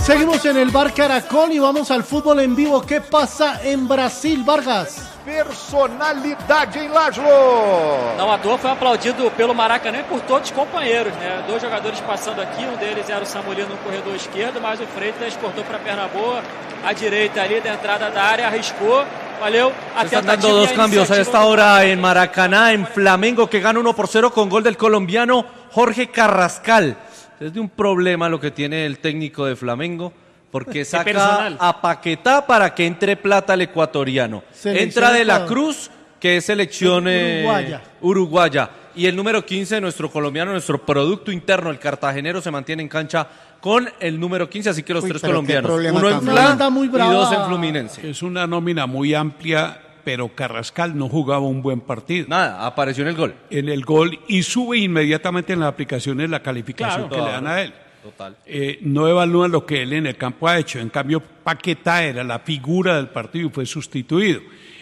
Seguimos en el Bar Caracol y vamos al fútbol en vivo. ¿Qué pasa en Brasil, Vargas? Personalidade em Laszlo. Não à toa foi aplaudido pelo Maracanã e por todos os companheiros, né? 2 jogadores passando aqui, um deles era o Samulino no corredor esquerdo, mas o Freitas cortou para a perna boa, a direita ali da entrada da área, arriscou, valeu. Se están dando dos cambios a esta hora en Maracaná, en Flamengo, que gana 1-0 con gol del colombiano Jorge Carrascal. Es de un problema lo que tiene el técnico de Flamengo, porque saca a Paquetá para que entre plata al ecuatoriano. Entra de la Cruz, que es selección uruguaya. Y el número 15, nuestro colombiano, nuestro producto interno, el cartagenero, se mantiene en cancha con el número 15, así que los tres colombianos. Uno en Flan y 2 en Fluminense. Es una nómina muy amplia, pero Carrascal no jugaba un buen partido. Nada, apareció en el gol. En el gol y sube inmediatamente en las aplicaciones la calificación que le dan a él. Total. No evalúan lo que él en el campo ha hecho. En cambio, Paquetá era la figura del partido y fue sustituido.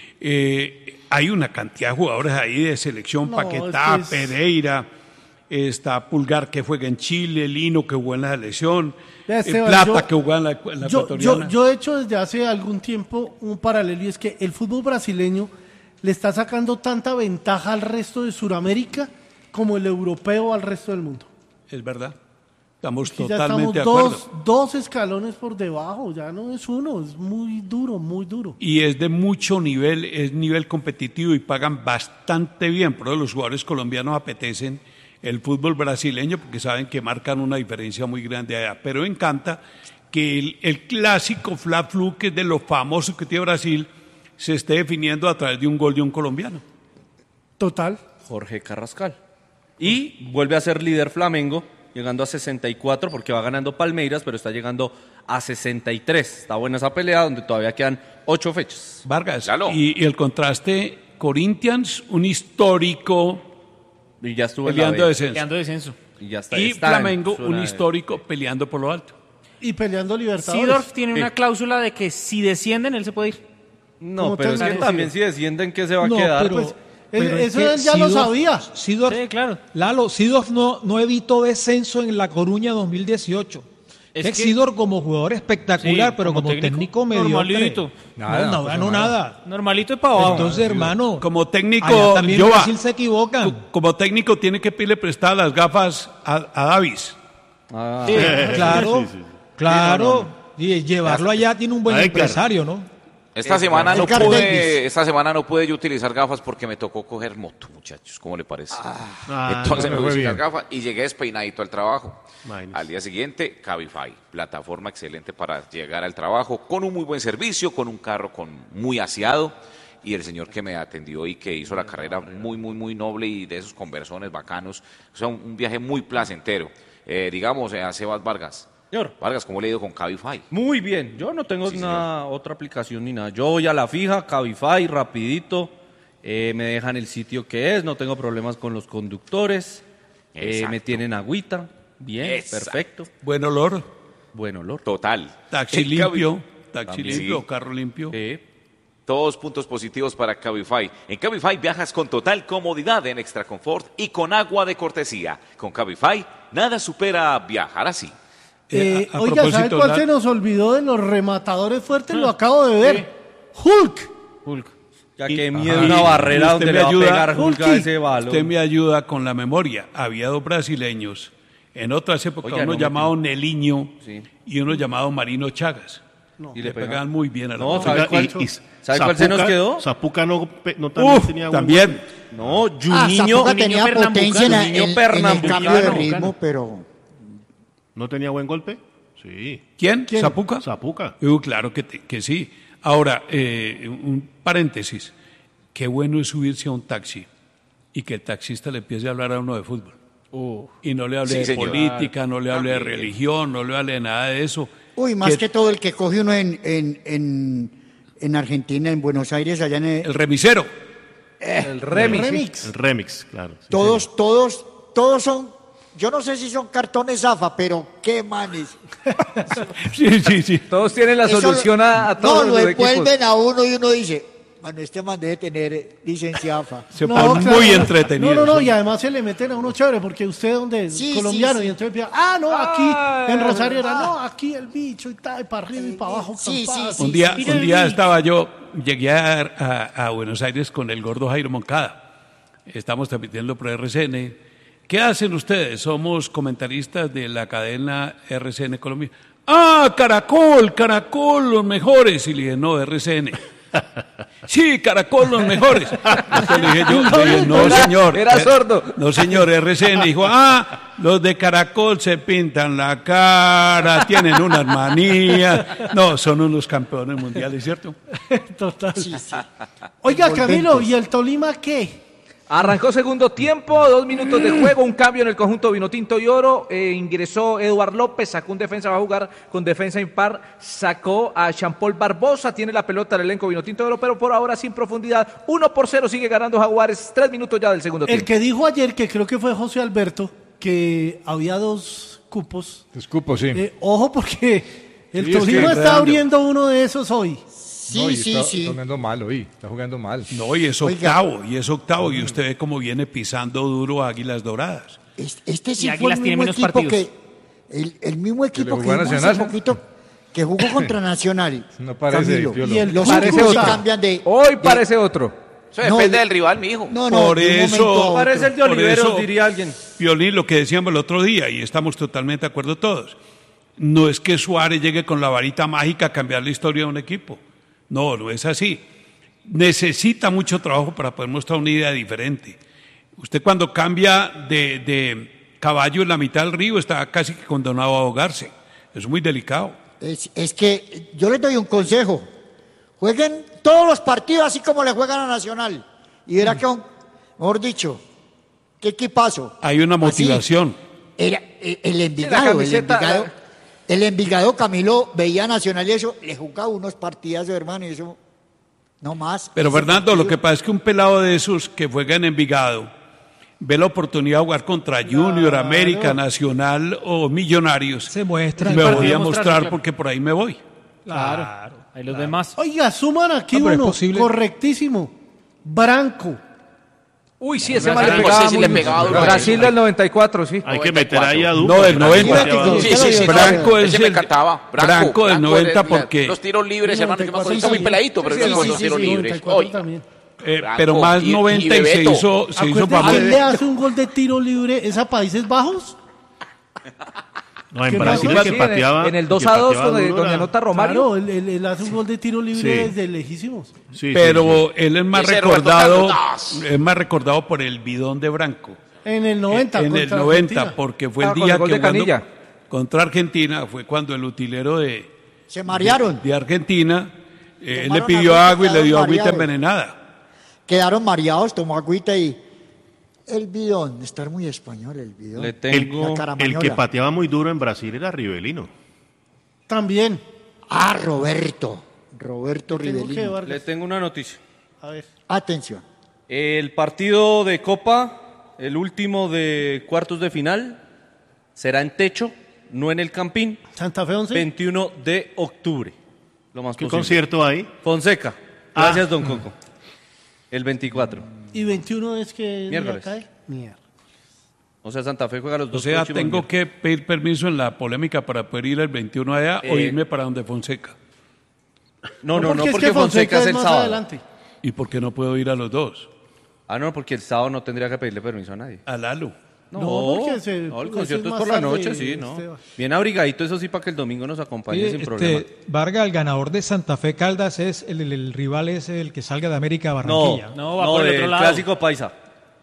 Hay una cantidad de jugadores ahí de selección, Paquetá, Pereira, está Pulgar que juega en Chile, Lino que jugó en la selección, Plata que jugó en la ecuatoriana. Yo he hecho desde hace algún tiempo un paralelo y es que el fútbol brasileño le está sacando tanta ventaja al resto de Sudamérica como el europeo al resto del mundo. Es verdad. Estamos Aquí totalmente ya de acuerdo. estamos dos escalones por debajo, ya no es uno, es muy duro, muy duro. Y es de mucho nivel, es nivel competitivo y pagan bastante bien. Por eso los jugadores colombianos apetecen el fútbol brasileño porque saben que marcan una diferencia muy grande allá. Pero me encanta que el clásico Fla-Flu, que es de lo famoso que tiene Brasil, se esté definiendo a través de un gol de un colombiano. Total. Jorge Carrascal. Y vuelve a ser líder Flamengo, llegando a 64 porque va ganando Palmeiras, pero está llegando a 63. Está buena esa pelea donde todavía quedan 8 fechas. Vargas, y el contraste, Corinthians, un histórico y ya estuvo peleando descenso. Y ya está. Y Flamengo, un histórico peleando por lo alto. Y peleando Libertadores. Seedorf tiene una cláusula de que si descienden, él se puede ir. No, pero es que también si descienden, ¿qué se va a quedar? Pero eso él ya lo sabía. Seedorf, sí, claro. Lalo, Seedorf no evitó descenso en La Coruña 2018. Es Seedorf como jugador espectacular, sí, pero como técnico mediocre. Normalito. No ganó nada. Normalito y para abajo. Entonces, hermano, como técnico, también Brasil se equivoca. Como técnico tiene que pedirle prestadas las gafas a Davis. Sí, claro. Y llevarlo allá tiene un buen empresario, ¿no? Esta semana no pude yo utilizar gafas porque me tocó coger moto, muchachos. ¿Cómo le parece? Entonces me puse las gafas y llegué despeinadito al trabajo. Al día siguiente, Cabify, plataforma excelente para llegar al trabajo, con un muy buen servicio, con un carro muy aseado. Y el señor que me atendió y que hizo la carrera muy noble y de esos conversones bacanos. O sea, un viaje muy placentero. Digamos, a Sebas Vargas. Señor Vargas, ¿cómo le ha ido con Cabify? Muy bien, yo no tengo otra aplicación ni nada. Yo voy a la fija, Cabify, rapidito, me dejan el sitio que es, no tengo problemas con los conductores, me tienen agüita, bien, perfecto. Buen olor. Total. Taxi limpio, carro limpio. Todos puntos positivos para Cabify. En Cabify viajas con total comodidad en Extra Confort y con agua de cortesía. Con Cabify, nada supera viajar así. Oiga, ¿sabe cuál se nos olvidó de los rematadores fuertes? Lo acabo de ver. Hulk. Ya que miedo una barrera donde le va a pegar Hulk a ese balón. Usted me ayuda con la memoria. Había 2 brasileños. En otras épocas, uno llamado Neliño y uno llamado Marino Chagas. Y le pegaban muy bien a la ¿Sabe cuál se nos quedó? Zapuca no también tenía también. No, Juninho. Zapuca tenía potencia en el cambio de ritmo, pero... ¿No tenía buen golpe? Sí. ¿Quién? ¿Zapuca? Zapuca. Claro que sí. Ahora, un paréntesis. Qué bueno es subirse a un taxi y que el taxista le empiece a hablar a uno de fútbol. Y no le hable de política, no le hable de religión, no le hable de nada de eso. Más que todo el que coge uno en Argentina, en Buenos Aires, allá en el remisero. El remix. El remix, claro. Sí, todos son... Yo no sé si son cartones Zafa, pero qué manes. Sí. Todos tienen la solución a todos los equipos. No, lo envuelven a uno y uno dice, Mano, este man debe tener licencia AFA. Se ponen muy entretenidos. No, y además se le meten a uno chévere, porque usted donde es colombiano, y entonces empieza, aquí en Rosario era, aquí el bicho y tal, y para arriba y para abajo. Un día estaba yo, llegué a Buenos Aires con el gordo Jairo Moncada. Estamos transmitiendo por RCN. ¿Qué hacen ustedes? Somos comentaristas de la cadena RCN Colombia. Caracol, los mejores. Y le dije, no, RCN. Sí, Caracol, los mejores. Entonces le dije yo, no señor. Era sordo. No señor, RCN. Dijo, los de Caracol se pintan la cara, tienen unas manías. No, son unos campeones mundiales, ¿cierto? Total. Sí. Oiga, Camilo, ¿y el Tolima qué? Arrancó segundo tiempo, 2 minutos de juego, un cambio en el conjunto Vinotinto y Oro, ingresó Eduard López, sacó un defensa, va a jugar con defensa impar, sacó a Jean-Paul Barbosa, tiene la pelota el elenco Vinotinto y Oro, pero por ahora sin profundidad, 1-0 sigue ganando Jaguares, 3 minutos ya del segundo tiempo. El que dijo ayer, que creo que fue José Alberto, que había 2 cupos. 2 cupos, sí. Ojo, porque el Tolima está abriendo uno de esos hoy. Sí. Está jugando mal hoy, está jugando mal. No, y es octavo, y usted ve cómo viene pisando duro a Águilas Doradas. Este sí fue el mismo equipo el mismo equipo que jugó hace poquito, que jugó contra Nacional. No parece, los parece otro. Cambian hoy parece otro. Eso depende del rival, mijo. No, por eso parece el de Oliveros, diría alguien. Violín, lo que decíamos el otro día, y estamos totalmente de acuerdo todos, no es que Suárez llegue con la varita mágica a cambiar la historia de un equipo. No es así. Necesita mucho trabajo para poder mostrar una idea diferente. Usted cuando cambia de caballo en la mitad del río está casi que condenado a ahogarse. Es muy delicado. Es que yo les doy un consejo. Jueguen todos los partidos así como le juegan a Nacional. Y verá que, mejor dicho, qué equipazo. Hay una motivación. El Envigado, Camilo, veía Nacional y eso, le jugaba unos partidazos, hermano, y eso, no más. Pero Fernando, lo que pasa es que un pelado de esos que juega en Envigado ve la oportunidad de jugar contra Junior, América, Nacional o Millonarios. Se muestra. Me voy a mostrar porque por ahí me voy. Claro. Ahí los demás. Oiga, suman aquí uno, correctísimo. Branco. Uy, sí, ese man le pegaba duro. Brasil del 94, sí. Hay que meter ahí a Duque. No, del 90. Sí. Branco es me encantaba. Branco del 90 porque... Los tiros libres, hermano, yo me acuerdo, está muy peladito, pero los tiros libres. Pero más 90 y se hizo famoso. ¿Quién le hace un gol de tiro libre? ¿Es a Países Bajos? No, en Brasil el que pateaba. En el 2-2 donde anota Romario. Claro, él hace un gol de tiro libre desde lejísimos. Pero él es más recordado por el bidón de Branco. En el 90. En el 90, porque fue el día que jugando contra Argentina, fue cuando el utilero se marearon. De Argentina, él le pidió agua y le dio agüita envenenada. Quedaron mareados, tomó agüita y... El bidón, estar muy español el bidón. El que pateaba muy duro en Brasil era Rivelino. También. Roberto Rivelino. Le tengo una noticia. A ver. Atención. El partido de Copa, el último de cuartos de final, será en techo, no en el Campín. Santa Fe 11. 21 de octubre. Lo más ¿Qué posible. concierto hay? Fonseca. Gracias, don Coco. El 24. ¿Y 21 es que miércoles? Cae? Miércoles. O sea, Santa Fe juega los dos. O sea, tengo que pedir permiso en la polémica para poder ir el 21 allá o irme para donde Fonseca. No, porque Fonseca es el sábado. Adelante. ¿Y por qué no puedo ir a los dos? No, porque el sábado no tendría que pedirle permiso a nadie. A Lalo. Porque el concierto es por la noche, sí, ¿no? Bien abrigadito, eso sí, para que el domingo nos acompañe sin problema. Vargas, el ganador de Santa Fe Caldas, es el rival es el que salga de América Barranquilla. No, va por el otro lado. Clásico Paisa.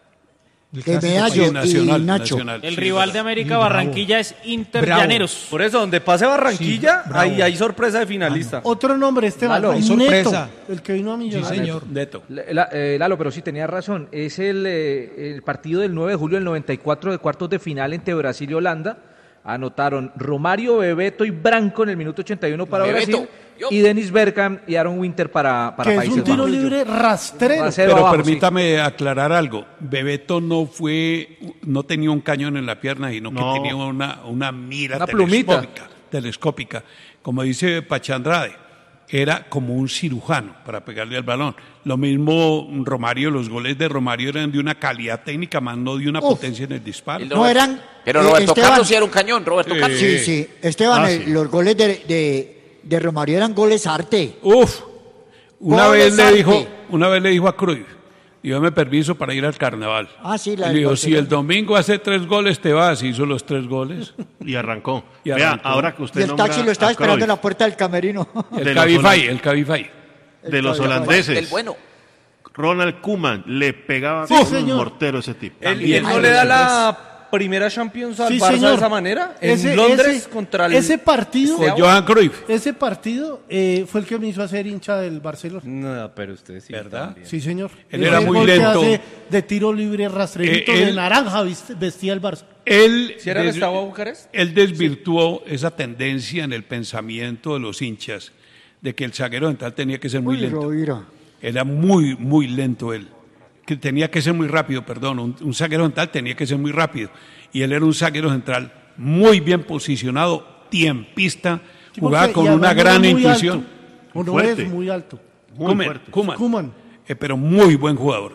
Nacional. El rival de América Barranquilla es Inter Llaneros. Por eso, donde pase Barranquilla, ahí hay sorpresa de finalista. Otro nombre, Esteban. Lalo, sorpresa. El que vino a Millonarios. Sí, señor. Neto. Lalo, pero sí tenía razón. Es el partido del 9 de julio del 94 de cuartos de final entre Brasil y Holanda. Anotaron Romario, Bebeto y Branco en el minuto 81 para Brasil. Y Dennis Bergkamp y Aaron Winter para que Países es un tiro libre rastrero. Pero abajo, permítame aclarar algo. Bebeto no tenía un cañón en la pierna, sino que tenía una mira plumita telescópica, como dice Pachandrade. era como un cirujano para pegarle al balón. Lo mismo Romario, los goles de Romario eran de una calidad técnica, más no de una potencia en el disparo. No eran. Pero Roberto Carlos sí era un cañón, Roberto Carlos. Sí. Esteban, los goles de Romario eran goles arte. Una vez le dijo a Cruyff, dígame permiso para ir al carnaval. Sí, le dijo, si el domingo hace 3 goles te vas, hizo los 3 goles. Y arrancó. Vea, ahora que usted y el taxi lo estaba esperando en la puerta del camerino. El Cabify. De los holandeses. El bueno. Ronald Koeman le pegaba un mortero a ese tipo. ¿Él no le da la primera Champions al Barça de esa manera? En Londres contra el... Ese partido... Johan Cruyff. Ese partido fue el que me hizo hacer hincha del Barcelona. No, pero usted sí. ¿Verdad? También. Sí, señor. Él era muy lento. De tiro libre, rastrerito de naranja vestía el Barça. ¿Sí era estaba a Bucarest? Él desvirtuó esa tendencia en el pensamiento de los hinchas de que el zaguero central tenía que ser muy lento. Era muy, muy lento él. Que tenía que ser muy rápido, un zaguero central tenía que ser muy rápido. Y él era un zaguero central muy bien posicionado, tiempista, jugaba con una gran intuición. Es muy alto. Koeman. Pero muy buen jugador.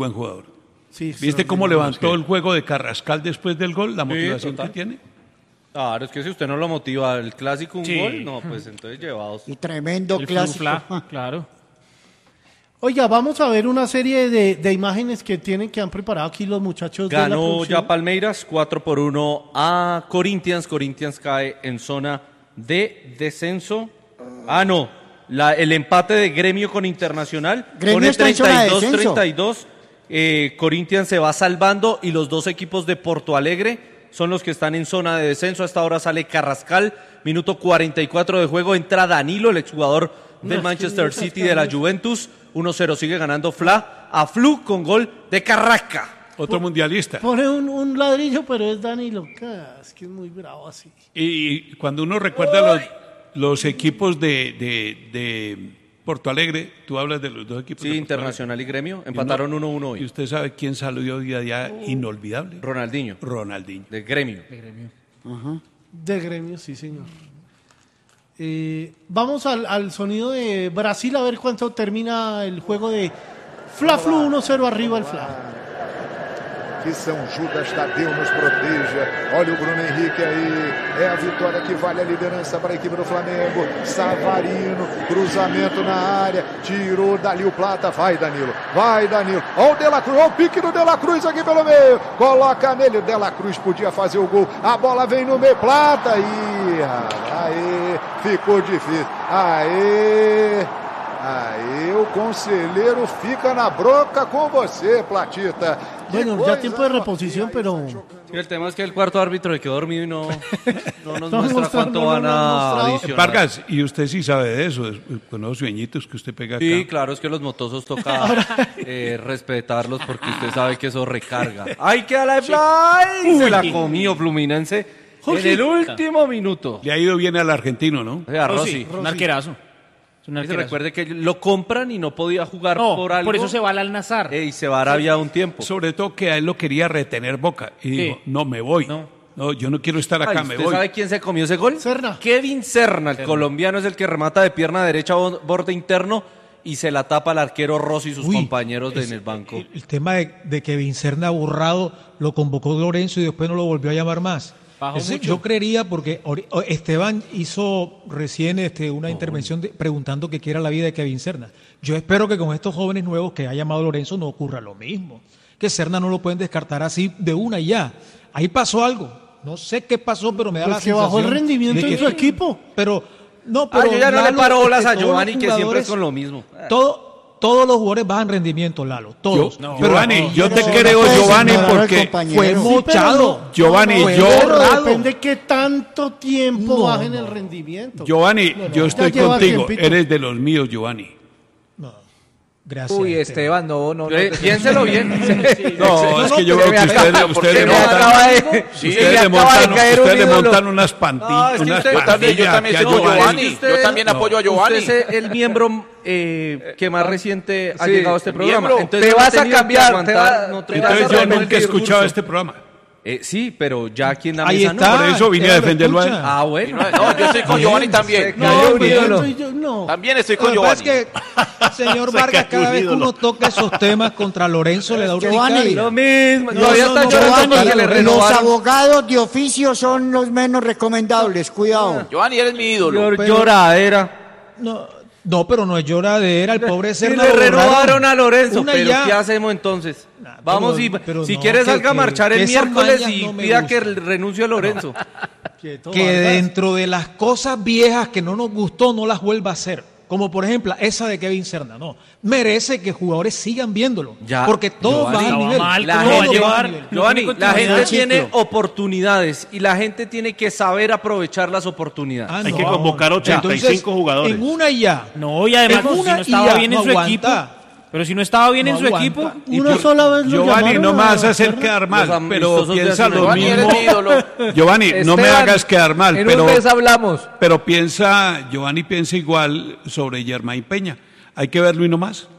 Sí, ¿viste cómo levantó el juego de Carrascal después del gol? La motivación que tiene. Claro, es que si usted no lo motiva el clásico gol, no, pues entonces llevados. Y tremendo clásico. Claro. Oiga, vamos a ver una serie de imágenes que han preparado aquí los muchachos de la producción. producción. Ya Palmeiras 4-1 a Corinthians. Corinthians cae en zona de descenso. El empate de Gremio con Internacional. Gremio pone está en zona de 32. Corinthians se va salvando y los dos equipos de Porto Alegre son los que están en zona de descenso. A esta hora sale Carrascal, minuto 44 de juego. Entra Danilo, el exjugador del Manchester City de la Juventus. 1-0 sigue ganando a Flu con gol de Carrasca. Otro mundialista. Pone un ladrillo, pero es Danilo. Es que es muy bravo así. Y cuando uno recuerda los equipos de Porto Alegre, tú hablas de los dos equipos. Sí, Internacional y Gremio, empataron 1-1 hoy. ¿Y usted sabe quién salió hoy allá inolvidable? Ronaldinho. De Gremio. Ajá. De Gremio, sí, señor. Vamos al sonido de Brasil a ver cuánto termina el juego de Fla-Flu. 1-0 arriba el Fla. Que São Judas Tadeu nos proteja. Olha o Bruno Henrique aí. É a vitória que vale a liderança para a equipe do Flamengo. Savarino, cruzamento na área. Tirou dali o Plata. Vai, Danilo. Olha o De La Cruz. Olha o pique do De La Cruz aqui pelo meio. Coloca nele. O De La Cruz podia fazer o gol. A bola vem no meio. Plata. Aê. Ficou difícil. Aí o conselheiro fica na bronca con você, Platita. Bueno, ya tiempo de reposición, pero... Sí, el tema es que el cuarto árbitro se quedó dormido y no nos muestra cuánto van a adicionar. Vargas, y usted sí sabe de eso, con los sueñitos que usted pega acá. Sí, claro, es que los motosos toca respetarlos porque usted sabe que eso recarga. ¡Ay, queda la de Fly! Se la comió Fluminense en el último minuto. Le ha ido bien al argentino, ¿no? O sea, Rossi. Un arquerazo. Recuerde que lo compran y no podía jugar por algo. Por eso se va al Al-Nassr. Y se va a Arabia un tiempo. Sobre todo que a él lo quería retener Boca. Y dijo, no, me voy. No, yo no quiero estar acá, me voy. ¿Usted sabe quién se comió ese gol? Serna. Kevin Serna, el colombiano, es el que remata de pierna derecha borde interno y se la tapa al arquero Rossi y sus compañeros en el banco. El tema de Kevin Serna borrado lo convocó Lorenzo y después no lo volvió a llamar más. Yo creería, porque Esteban hizo recién una intervención preguntando qué era la vida de Kevin Serna. Yo espero que con estos jóvenes nuevos que ha llamado Lorenzo no ocurra lo mismo. Que Serna no lo pueden descartar así de una y ya. Ahí pasó algo. No sé qué pasó, pero me da la sensación. Que bajó el rendimiento de su equipo. Pero yo ya no le paro bolas a Giovanni, que siempre es con lo mismo. Todos los jugadores bajan rendimiento, Lalo. Todos. Giovanni, yo te creo, Giovanni, porque fue mochado. Giovanni, depende qué tanto tiempo bajen el rendimiento. Giovanni, yo estoy contigo. Eres de los míos, Giovanni. Gracias. Uy, Esteban, no. Piénselo bien. No, es que yo veo que ustedes le montan unas pandillas. Yo también apoyo a Giovanni. Usted es el miembro que más reciente ha llegado a este programa. Entonces, te vas a cambiar. Entonces yo nunca he escuchado este programa. Sí, pero ya aquí en la mesa no. Por eso vine a defenderlo a él. Bueno. No, yo estoy con Giovanni también. No, no. También estoy con Giovanni. Es que, señor Vargas, cada vez que uno toca esos temas contra Lorenzo le da Giovanni, urticaria. Lo mismo. No, Todavía está llorando Giovanni, que le los renovaron. abogados de oficio son los menos recomendables, cuidado. Giovanni, eres mi ídolo. Lloradera. No, pero no es lloradera, el pobre Si Serna le lo renovaron a Lorenzo, Una pero ya. ¿qué hacemos entonces? Vamos pero si no, quiere salga a que marchar el esas miércoles mañas y no me pida gustan. que renuncie a Lorenzo. Que dentro de las cosas viejas que no nos gustó no las vuelva a hacer. Como por ejemplo esa de Kevin Serna, no. Merece que jugadores sigan viéndolo. Ya, porque todos Giovanni, van al nivel. mal, La ¿cómo va a gente, llevar? Giovanni, la gente Ciclo. tiene oportunidades y la gente tiene que saber aprovechar las oportunidades. Ah, Hay no. que convocar 85 Entonces, jugadores. En una y ya. No, y además, En si una no estaba y ya, bien en no su equipo. aguanta. Pero si no estaba bien No en su aguanta. equipo. Una sola vez lo Giovanni, llamaron no me a vas a hacer Serna. quedar Los mal, pero amistosos de piensa hace lo Giovanni, mismo. eres mi ídolo. Giovanni, no me Esteban, hagas quedar mal, en pero, un mes hablamos. pero Giovanni piensa igual sobre Germain Peña. Hay que verlo y no más.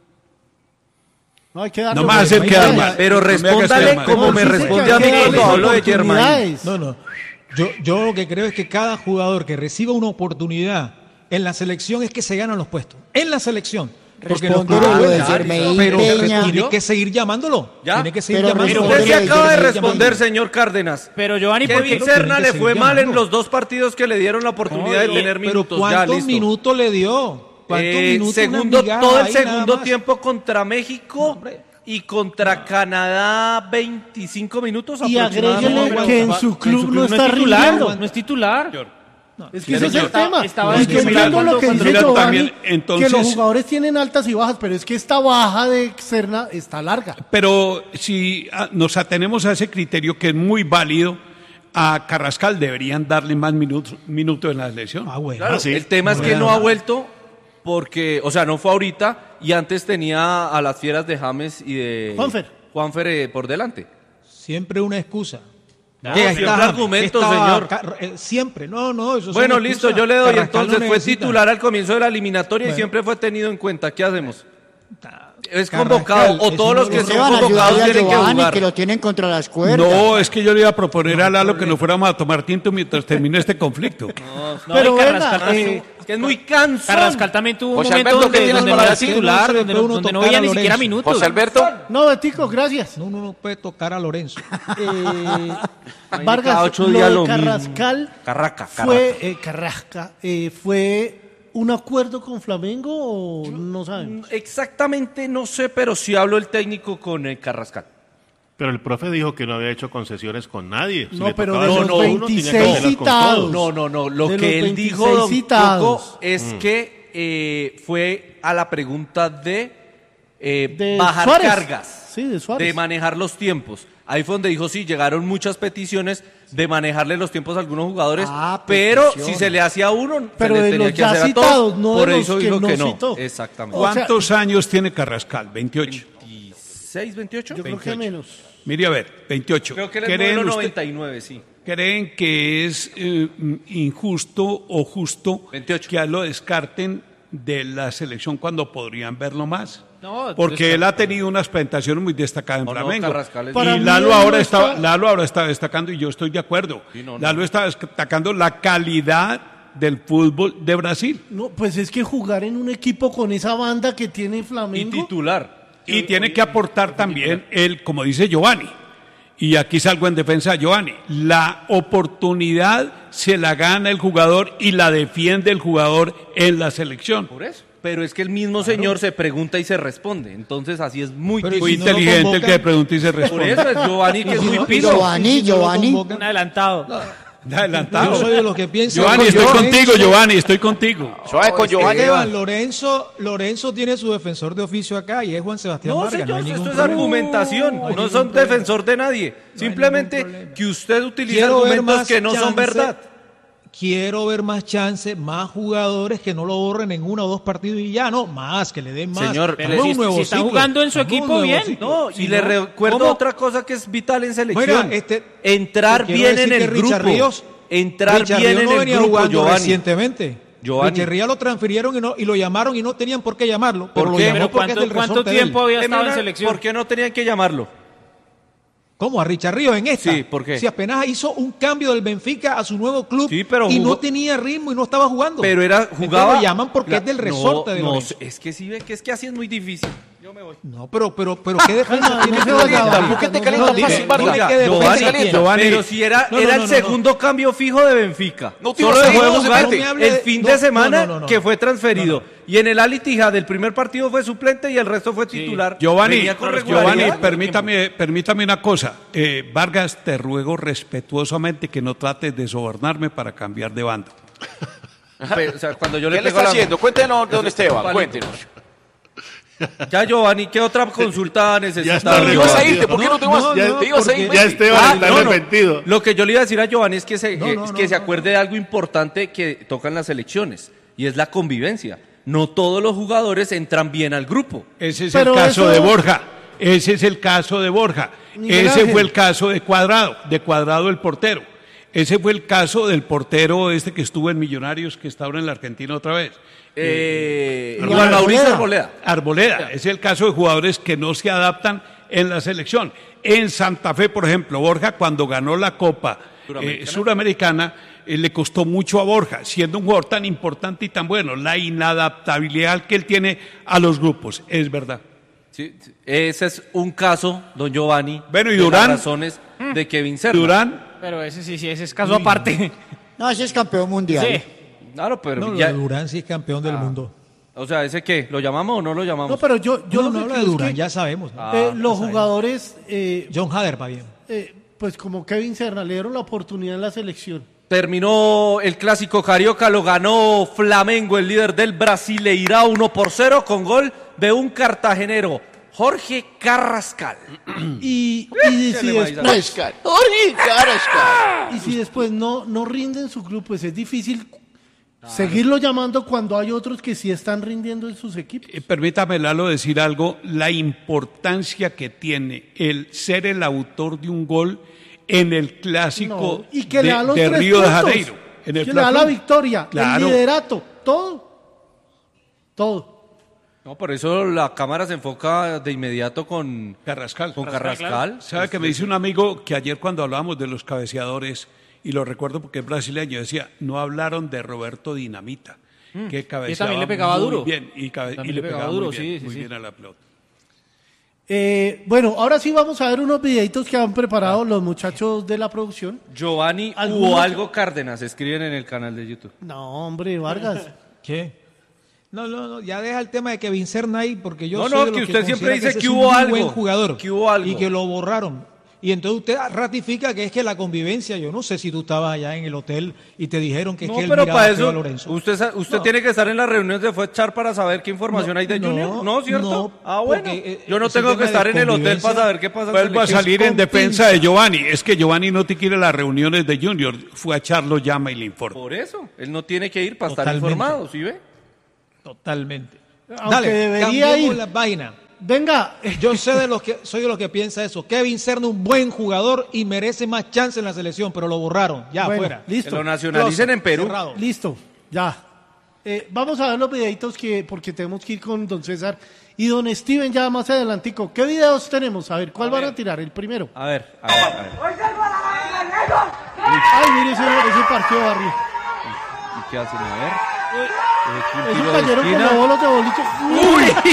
No hay que darle No me vas a hacer quedar mal. Pero No me hagas respóndale quedar mal. como me dice que responde a hay mí que darle cuando hablo de Germain. oportunidades. No. Yo lo que creo es que cada jugador que reciba una oportunidad en la selección es que se ganan los puestos. En la selección. Porque los Respondió clubes lo de pueden, Germain pero Peña. tiene que seguir llamándolo. ¿Ya? Tiene que seguir Pero llamándolo. Usted se Germain acaba de Peña. responder, señor Cárdenas. Pero Giovanni, ¿por Kevin qué? Serna tiene le que fue seguir mal en llamando. los 2 partidos que le dieron la oportunidad de tener Pero minutos. Ya, ¿cuántos listo. minutos le dio? ¿Cuántos minutos? Segundo, Una migaja todo el ahí, nada segundo más. tiempo contra México y contra Canadá 25 minutos Y aproximadamente. agréguele que en su club no está titular. rindiendo. No es titular. Es que ese es el Estaba- tema. estaba Es que en su entiendo cuando- lo que cuando- dice Mira, Giovanni, también, entonces- que los jugadores tienen altas y bajas, pero es que esta baja de Serna está larga. Pero si nos atenemos a ese criterio que es muy válido, a Carrascal deberían darle más minutos en la selección. Ah, bueno. Claro, sí. el tema es que Bueno. no ha vuelto porque, o sea, no fue ahorita y antes tenía a las fieras de James y de Juanfer. por delante. Siempre una excusa. No, siempre argumento, señor. Siempre, no, eso Bueno, son listo, excusas. yo le doy. Carrascal Entonces no fue necesita. titular al comienzo de la eliminatoria y Bueno. siempre fue tenido en cuenta. ¿Qué hacemos? Es Carrascal convocado o es todos uno los de que los- son Se van a convocados ayudar a tienen que Giovanni, jugar. que lo tienen contra las cuerdas. No, es que yo le iba a proponer a Lalo que no fuéramos a tomar tinto mientras termine este conflicto. Pero y Carrascal, venga, Es que es muy cansón. Carrascal también tuvo un José momento Alberto, ¿qué donde tienes no para era decir? titular, No se donde le puede no uno veía tocar ni a siquiera Lorenzo. minutos. José Alberto. no, Betico, gracias. No puede tocar a Lorenzo. Vargas, cada 8 lo días de lo mismo. Carrascal Carraca. fue un acuerdo con Flamengo o no saben. Exactamente no sé, pero sí habló el técnico con Carrascal. Pero el profe dijo que no había hecho concesiones con nadie. Si No, le pero tocaba de hacer los con uno, tenía que 26 hacerlas con citados. todos. No. Lo De que los él dijo, 26 don citados. Coco, es que fue a la pregunta de De bajar Suárez. cargas, Sí, de Suárez. de manejar los tiempos. Ahí fue donde dijo, sí, llegaron muchas peticiones de manejarle los tiempos a algunos jugadores, pero peticiones. si se le hacía a uno, Pero se le de tenía los que ya hacer a citados, todos. no de Por los eso que dijo no que no. citó. Exactamente. O sea, ¿Cuántos años tiene Carrascal? 28. 26, 28. Yo creo que menos. Mire, a ver, 28. Creo que él es ¿Creen modelo usted- 99, sí. ¿Creen que es injusto o justo 28. que a lo descarten de la selección cuando podrían verlo más? No, Porque él ha tenido unas presentaciones muy destacadas en No, no, Flamengo. Carrascal es- Para Y mí Lalo él ahora, no está, está- Lalo ahora está destacando y yo estoy de acuerdo. Sí, no. Lalo está destacando la calidad del fútbol de Brasil. No, pues es que jugar en un equipo con esa banda que tiene Y Flamengo. titular. Y tiene que aportar también él, como dice Giovanni, y aquí salgo en defensa de Giovanni, la oportunidad se la gana el jugador y la defiende el jugador en la selección. Por eso. Pero es que el mismo señor se pregunta y se responde. Entonces así es muy Pero ¿y Muy si no lo inteligente el convocan? que pregunta y se Por responde. eso es Giovanni, que es muy piso. Giovanni, Giovanni. Un adelantado. Adelantado. Yo soy de los que piensan. Giovanni, que estoy Lorenzo- contigo, Giovanni, estoy contigo. Suave con Giovanni. Esteban, Lorenzo tiene su defensor de oficio acá y es Juan Sebastián No, Vargas. señor, hay ningún esto es problema. argumentación. No hay No ningún son problema. defensor de nadie. Simplemente ningún problema. que usted utiliza Quiero ver argumentos más que no son chance. verdad. Quiero ver más chances, más jugadores que no lo borren en 1 o 2 partidos y ya, no, más, que le den más. Señor, Pero pero un si nuevo está ciclo, jugando en su hazme un equipo nuevo bien, ciclo. No, Si y le recuerdo ¿cómo? otra cosa que es vital en selección. Mira, entrar te quiero bien decir en que el Richard grupo. Ríos- Entrar Richard bien Ríos en no el venía grupo, jugando Giovanni. recientemente. Giovanni. Richard Ríos lo transfirieron y lo llamaron y no tenían por qué llamarlo. Pero ¿Por lo qué? llamó Pero porque es del ¿cuánto resorte de él. tiempo había estado en selección? ¿Por qué no tenían que llamarlo? ¿Cómo? ¿A Richard Ríos en esta? Sí, ¿por qué? Si apenas hizo un cambio del Benfica a su nuevo club sí, pero y no tenía ritmo y no estaba jugando. Pero jugaba... Entonces lo llaman porque es del resorte de Lorenzo. Es que sí ve que es que así es muy difícil. Yo me voy. No, pero ¿qué defensa tiene? ¿Por qué te calientas fácil, Vargas? Giovanni, pero si era el segundo cambio fijo de Benfica. Solo dejó de jugar el fin de semana que fue transferido. Y en el Al-Ittihad del primer partido fue suplente y el resto fue titular. Giovanni, permítame una cosa. Vargas, te ruego respetuosamente que no trates de sobornarme para cambiar de bando. O sea, cuando yo ¿Qué le está haciendo? Cuéntenos, don Esteban, cuéntenos. Ya, Giovanni, ¿qué otra consulta necesitas? ¿Te ibas a irte? ¿Por qué no te vas? ¿Te ibas a ir? Ya Esteban está arrepentido. Lo que yo le iba a decir a Giovanni es que se acuerde de algo importante que tocan las elecciones, y es la convivencia. No todos los jugadores entran bien al grupo. Ese es el caso de Borja. Ese es el caso de Borja. Ese fue el caso de Cuadrado el portero. Ese fue el caso del portero que estuvo en Millonarios, que está ahora en la Argentina otra vez. Mauricio Arboleda. Es el caso de jugadores que no se adaptan en la selección. En Santa Fe, por ejemplo, Borja, cuando ganó la Copa Suramericana, le costó mucho a Borja, siendo un jugador tan importante y tan bueno, la inadaptabilidad que él tiene a los grupos, es verdad. Sí, ese es un caso, don Giovanni, bueno, y Durán, de las razones de Kevin Serna. Durán. Pero ese es caso aparte. No, ese es campeón mundial. Sí. Claro, pero no, ya... Durán sí es campeón del mundo. O sea, ¿ese qué? ¿Lo llamamos o no lo llamamos? No, pero yo no, lo de Durán, ya sabemos. Los jugadores... John Hader va bien. Pues como Kevin Serna, le dieron la oportunidad en la selección. Terminó el clásico carioca, lo ganó Flamengo, el líder del Brasileirao, 1-0 con gol de un cartagenero, Jorge Carrascal. Y si después no rinde en su club, pues es difícil seguirlo llamando cuando hay otros que sí están rindiendo en sus equipos. Permítame, Lalo, decir algo. La importancia que tiene el ser el autor de un gol en el clásico y que le da los de Río puntos, de Janeiro. Que le da la victoria, claro. El liderato, todo. No, por eso la cámara se enfoca de inmediato con Carrascal. Carrascal. ¿Sabe que me dice un amigo que ayer cuando hablábamos de los cabeceadores, y lo recuerdo porque es brasileño, decía, no hablaron de Roberto Dinamita, que cabeceaba también le pegaba muy duro. Bien, y le pegaba duro, muy bien a la pelota. Bueno, ahora sí vamos a ver unos videitos que han preparado los muchachos de la producción. Giovanni o algo Cárdenas, escriben en el canal de YouTube. No, hombre, Vargas. ¿Qué? No, ya deja el tema de Kevin Serna ahí, porque yo soy de los que usted siempre dice que hubo algo, buen jugador, que hubo algo y que lo borraron. Y entonces usted ratifica que es que la convivencia, yo no sé si tú estabas allá en el hotel y te dijeron que es que él miraba a Lorenzo. Usted tiene que estar en las reuniones de FUECHAR para saber qué información hay de Junior, ¿no? ¿Cierto? Bueno, yo no tengo que estar en el hotel para saber qué pasa. Vuelvo a salir en defensa de Giovanni. Es que Giovanni no te quiere las reuniones de Junior. FUECHAR lo llama y le informa. Por eso, él no tiene que ir para estar informado, ¿sí ve? Totalmente. Aunque dale, debería ir. La vaina. Venga, yo soy de los que piensa eso. Kevin Serna, un buen jugador y merece más chance en la selección, pero lo borraron. Ya, fuera. Listo. Que lo nacionalicen en Perú. Cerrado. Listo, ya. Vamos a ver los videitos porque tenemos que ir con don César y don Steven ya más adelantico. ¿Qué videos tenemos? A ver, ¿cuál van a tirar? El primero. A ver. Ay, mire ese partido barrio. ¿Y qué hacen? A ver. Esos cayeron como bolos de boliche. ¡Uy!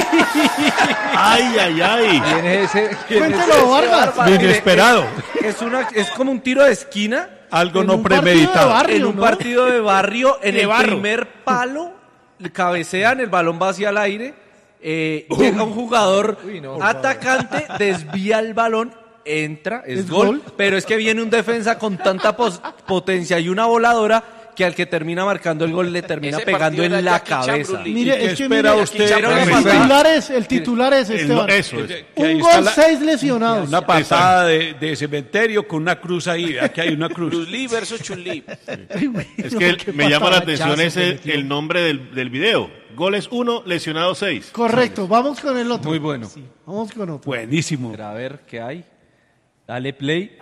¡Ay! ¿Quién es ese? Cuéntelo, Vargas. Inesperado. Es como un tiro de esquina. Algo no premeditado. En un partido de barrio, en el primer palo, cabecean, el balón va hacia el aire, llega un jugador atacante, desvía el balón, entra, es gol, pero es que viene un defensa con tanta potencia y una voladora que al que termina marcando el gol le termina pegando en la cabeza. Mire, es que espera usted? El titular es Esteban. Eso es. Un gol, 6 lesionados. Una pasada de cementerio con una cruz ahí. Aquí hay una cruz. Bruce Lee versus Chun-Li. Es que me llama la atención el nombre del video. Goles 1, lesionados 6. Correcto, vamos con el otro. Muy bueno. Sí, vamos con otro. Buenísimo. A ver qué hay. Dale play.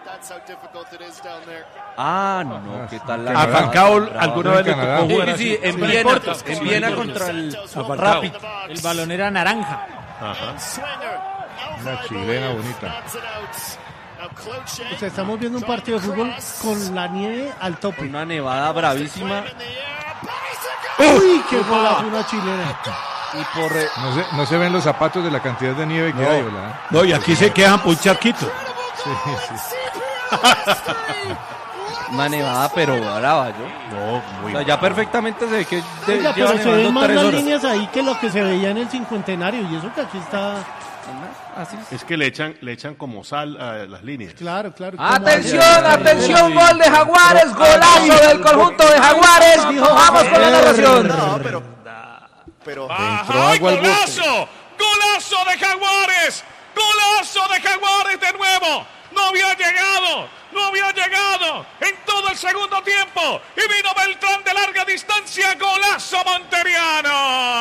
No, ¿qué tal la a Falcao alguna vez le tocó jugar sí, en Viena contra el Rapid. El balón era naranja. Ajá. Una chilena bonita. O sea, estamos viendo un partido de fútbol con la nieve al tope. Una nevada bravísima. ¡Uy, qué golazo una chilena! Y no se ven los zapatos de la cantidad de nieve que hay, ¿verdad? No, y aquí se quedan por un charquito. Sí. Una nevada, pero brava, ¿yo? No, muy o sea, ya perfectamente se ve que Oiga, pero se ven más 3 las horas. líneas ahí que lo que se veía en el cincuentenario. Y eso que aquí está... Así es. Es que le echan como sal a las líneas. Claro. Atención, gol de Jaguares, golazo del conjunto de Jaguares. Vamos con la narración. No, pero ¡Ay, golazo! ¡Golazo de Jaguares! ¡Golazo de Jaguares de nuevo! No había llegado en todo el segundo tiempo y vino Beltrán de larga distancia, golazo monteriano.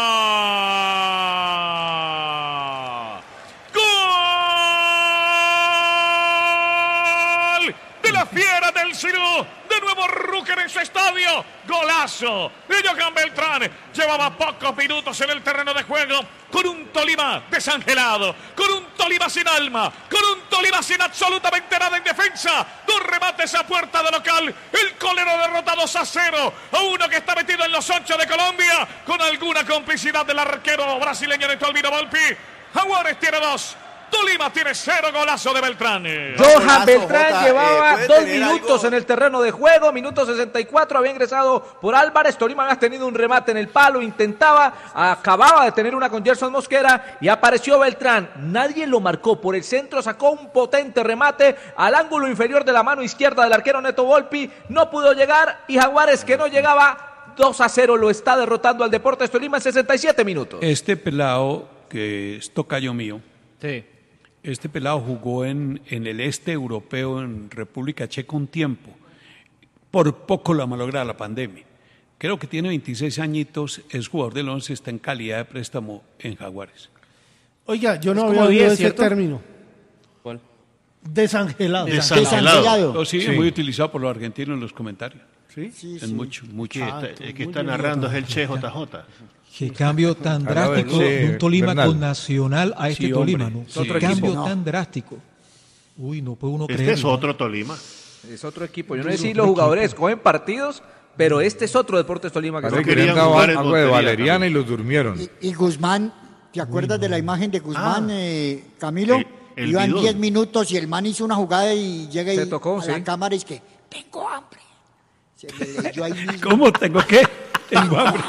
¡Gol de la fiera del Cirú! De nuevo Rucker en su estadio, golazo de Johan Beltrán. Llevaba pocos minutos en el terreno de juego con un Tolima desangelado, con un Tolima sin alma, con un Tolima sin absolutamente nada en defensa. 2 remates a puerta de local, el colero derrota 2-0 a uno que está metido en los 8 de Colombia, con alguna complicidad del arquero brasileño Neto Albino Volpi. Jaguares tiene 2, Tolima tiene 0, golazo de Beltrán. Johan Beltrán llevaba 2 minutos en el terreno de juego, minuto 64, había ingresado por Álvarez. Tolima había tenido un remate en el palo, acababa de tener una con Gerson Mosquera y apareció Beltrán. Nadie lo marcó, por el centro sacó un potente remate al ángulo inferior de la mano izquierda del arquero Neto Volpi, no pudo llegar y Jaguares, que no llegaba, 2-0 lo está derrotando al Deportes Tolima en 67 minutos. Este pelado, que es tocayo mío, sí. Este pelado jugó en el este europeo, en República Checa, un tiempo. Por poco la malogra la pandemia. Creo que tiene 26 añitos, es jugador del 11, está en calidad de préstamo en Jaguares. Oiga, yo no había oído ese término. ¿Cuál? Desangelado. Desangelado. Sí, muy utilizado por los argentinos en los comentarios. Sí. Es mucho. Es que está narrando es el Che JJ. Qué cambio tan drástico de un Tolima con Nacional a este Tolima, ¿no? Qué cambio tan drástico. Uy, no puede uno creer. Este es otro Tolima. Es otro equipo. Yo no sé si los jugadores cogen partidos, pero este es otro Deportes Tolima. Que querían jugar algo de Valeriana y los durmieron. Y Guzmán, ¿te acuerdas de la imagen de Guzmán, Camilo? Iban 10 minutos y el man hizo una jugada y llega a la cámara y es que tengo hambre. Se le leyó ahí mismo. ¿Cómo tengo qué? Tengo hambre.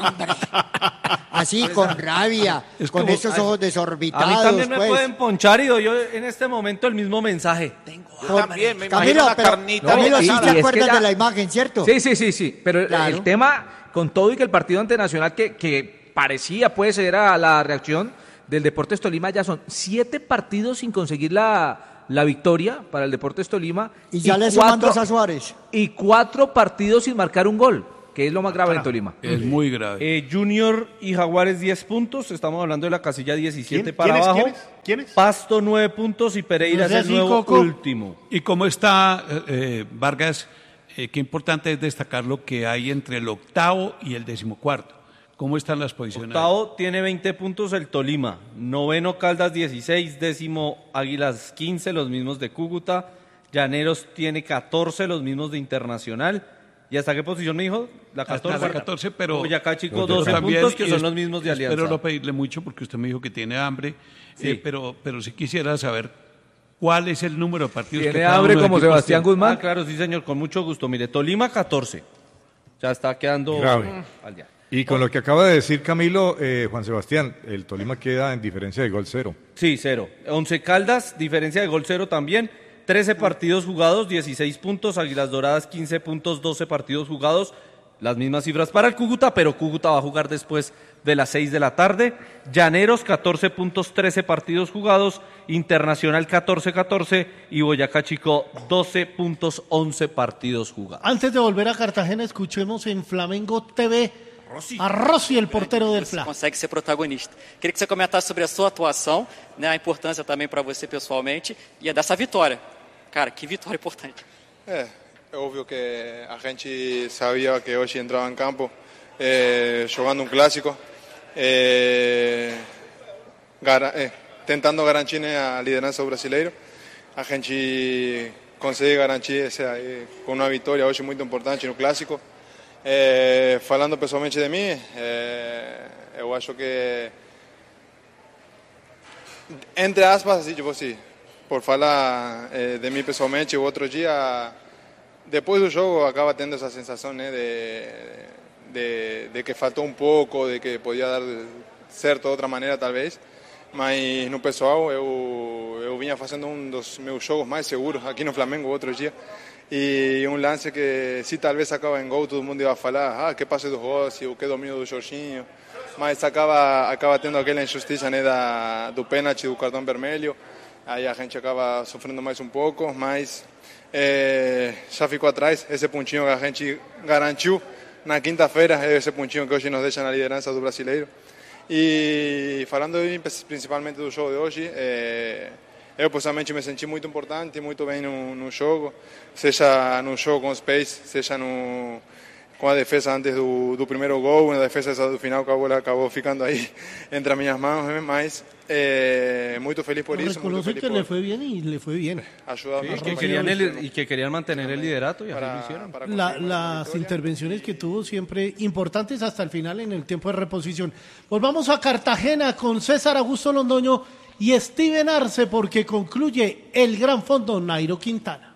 Así, con rabia, con esos ojos desorbitados. A mí también me pueden ponchar y doy yo en este momento el mismo mensaje. Tengo también, me Camilo, imagino la carnita. Camilo, sí te acuerdas de la imagen, ¿cierto? Sí. Pero claro, el tema, con todo y que el partido ante Nacional que parecía puede ser a la reacción del Deportes Tolima, ya son 7 partidos sin conseguir la victoria para el Deportes Tolima. Y ya le suman 2 a Suárez. Y 4 partidos sin marcar un gol, que es lo más grave en Tolima. Es muy grave. Junior y Jaguares 10 puntos, estamos hablando de la casilla 17 para abajo. ¿Quiénes? Pasto 9 puntos y Pereira es el nuevo último. ¿Y cómo está Vargas? Qué importante es destacar lo que hay entre el 8º y el 14º. ¿Cómo están las posiciones? 8º tiene 20 puntos el Tolima, 9º Caldas 16, 10º Águilas 15, los mismos de Cúcuta, Llaneros tiene 14, los mismos de Internacional. ¿Y hasta qué posición me dijo? La 14. Hasta la 14, pero Boyacá Chico 12 puntos, que son los mismos de Alianza. Espero no pedirle mucho porque usted me dijo que tiene hambre, sí. Pero sí quisiera saber cuál es el número de partidos ¿Tiene hambre como Sebastián Guzmán? Claro, sí señor, con mucho gusto. Mire, Tolima 14, ya está quedando al día. Y con lo que acaba de decir Camilo, Juan Sebastián, el Tolima queda en diferencia de gol 0. Sí, 0. 11 Caldas, diferencia de gol 0 también. 13 partidos jugados, 16 puntos. Águilas Doradas, 15 puntos, 12 partidos jugados. Las mismas cifras para el Cúcuta, pero Cúcuta va a jugar después de las 6 de la tarde. Llaneros, 14 puntos, 13 partidos jugados. Internacional, 14 y Boyacá Chico, 12 puntos, 11 partidos jugados. Antes de volver a Cartagena, escuchemos en Flamengo TV a Rossi, el portero del Fla. Consegue ser protagonista. Queria que você comentasse sobre a sua atuação, né, a importância também para você pessoalmente e dessa vitória. Cara, que vitória importante. É óbvio que a gente sabia que hoje entrava em campo jogando um clássico, tentando garantir a liderança do brasileiro. a gente conseguir garantir com uma vitória hoje muito importante no clássico. Falando pessoalmente de mim, eu acho que, entre aspas, assim, tipo assim, por falar de mim pessoalmente, o outro dia, depois do jogo, acaba tendo essa sensação, né, de que faltou pouco, de que podia dar certo de outra maneira, talvez. Mas no pessoal, eu vinha fazendo dos meus jogos mais seguros aqui no Flamengo outro dia. E lance que, se talvez acaba em gol, todo mundo ia falar, que passe do Rossi, o que domínio do Jorginho. Mas acaba tendo aquela injustiça, né, do pênalti, do cartão vermelho. Aí a gente acaba sofrendo mais pouco, mas já ficou atrás esse pontinho que a gente garantiu na quinta-feira, esse pontinho que hoje nos deixa na liderança do Brasileiro. E falando principalmente do jogo de hoje, eu pessoalmente me senti muito importante, muito bem no jogo, seja no jogo com os pés, seja com a defesa antes do primeiro gol, na defesa do final que a bola acabou ficando aí entre as minhas mãos, mas muito feliz por isso. Reconoce que le fue bien y le fue bien. Y que querían mantener el liderato y así lo hicieron. Las intervenciones que tuvo siempre importantes hasta el final en el tiempo de reposición. Volvamos a Cartagena con César Augusto Londoño y Steven Arce porque concluye el Gran Fondo Nairo Quintana.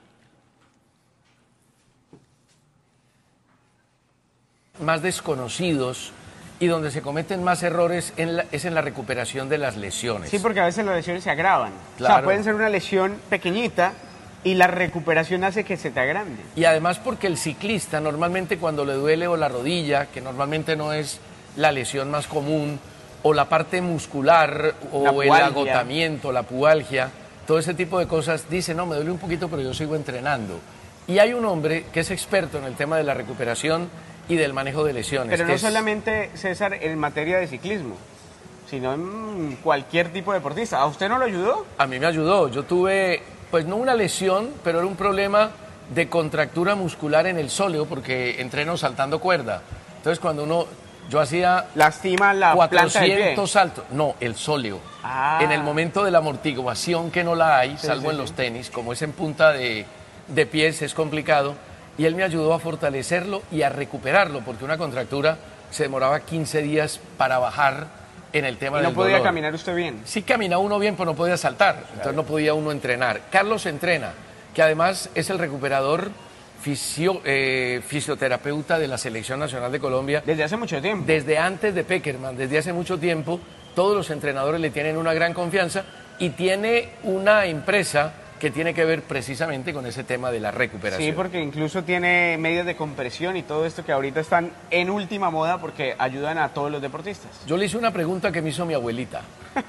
Más desconocidos y donde se cometen más errores es en la recuperación de las lesiones. Sí, porque a veces las lesiones se agravan. Claro. O sea, pueden ser una lesión pequeñita y la recuperación hace que se te agrande. Y además porque el ciclista normalmente cuando le duele o la rodilla, que normalmente no es la lesión más común, o la parte muscular, o el agotamiento, la pubalgia, todo ese tipo de cosas, dice, no, me duele un poquito, pero yo sigo entrenando. Y hay un hombre que es experto en el tema de la recuperación y del manejo de lesiones. Pero no solamente, César, en materia de ciclismo, sino en cualquier tipo de deportista. ¿A usted no lo ayudó? A mí me ayudó. Yo tuve, pues no una lesión, pero era un problema de contractura muscular en el sóleo, porque entreno saltando cuerda. Entonces cuando yo hacía... ¿Lastima la planta del pie? 400 saltos. No, el sóleo. En el momento de la amortiguación, que no la hay, salvo en los tenis, como es en punta de pies, es complicado. Y él me ayudó a fortalecerlo y a recuperarlo, porque una contractura se demoraba 15 días para bajar en el tema del dolor. ¿No podía caminar usted bien? Sí caminaba uno bien, pero no podía saltar, entonces no podía uno entrenar. Carlos entrena, que además es el recuperador fisioterapeuta de la Selección Nacional de Colombia. ¿Desde hace mucho tiempo? Desde antes de Peckerman, desde hace mucho tiempo. Todos los entrenadores le tienen una gran confianza y tiene una empresa que tiene que ver precisamente con ese tema de la recuperación. Sí, porque incluso tiene medios de compresión y todo esto que ahorita están en última moda porque ayudan a todos los deportistas. Yo le hice una pregunta que me hizo mi abuelita.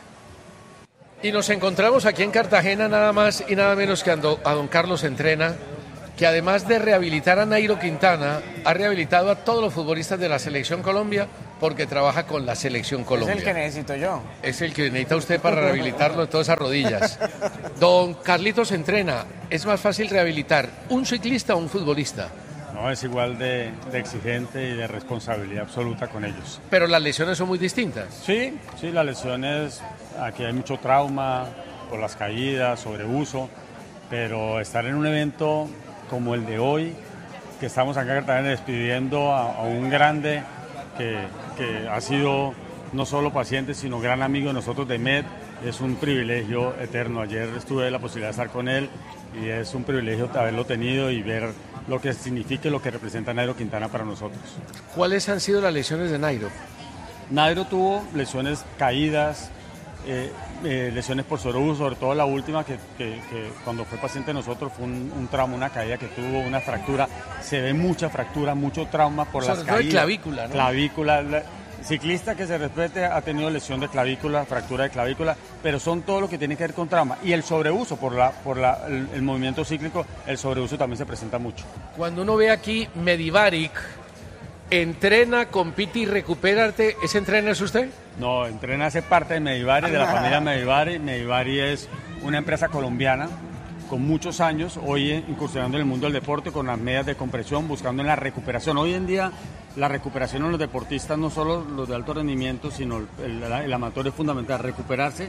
Y nos encontramos aquí en Cartagena nada más y nada menos que a don Carlos Entrena, que además de rehabilitar a Nairo Quintana, ha rehabilitado a todos los futbolistas de la Selección Colombia porque trabaja con la Selección Colombia. Es el que necesito yo. Es el que necesita usted para rehabilitarlo de todas esas rodillas. Don Carlitos Entrena, ¿es más fácil rehabilitar un ciclista o un futbolista? No, es igual de exigente y de responsabilidad absoluta con ellos. Pero las lesiones son muy distintas. Sí, las lesiones, aquí hay mucho trauma por las caídas, sobreuso, pero estar en un evento como el de hoy, que estamos acá en Cartagena despidiendo a un grande que ha sido no solo paciente, sino gran amigo de nosotros de MED, es un privilegio eterno. Ayer tuve la posibilidad de estar con él y es un privilegio haberlo tenido y ver lo que significa y lo que representa Nairo Quintana para nosotros. ¿Cuáles han sido las lesiones de Nairo? Nairo tuvo lesiones caídas, lesiones por sobreuso, sobre todo la última que cuando fue paciente de nosotros fue un trauma, una caída que tuvo, una fractura. Se ve mucha fractura, mucho trauma por las caídas. De clavícula, ¿no? Clavícula. Ciclista que se respete ha tenido lesión de clavícula, fractura de clavícula, pero son todo lo que tiene que ver con trauma. Y el sobreuso, por el movimiento cíclico, el sobreuso también se presenta mucho. Cuando uno ve aquí Medivaric, entrena, compite y recupérate, ¿ese entrena es usted? No, entrena, hace parte de Medivari, de la familia Medivari. Medivari es una empresa colombiana con muchos años, hoy incursionando en el mundo del deporte con las medidas de compresión, buscando en la recuperación. Hoy en día la recuperación en los deportistas, no solo los de alto rendimiento, sino el amateur, es fundamental. Recuperarse